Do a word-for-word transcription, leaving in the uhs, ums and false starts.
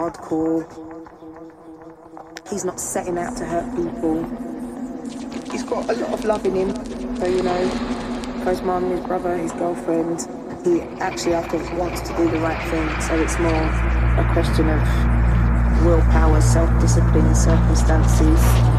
hardcore. He's not setting out to hurt people. He's got a lot of love in him. So, you know, for his mum, his brother, his girlfriend, he actually afterwards wants to do the right thing. So it's more a question of willpower, self-discipline, circumstances.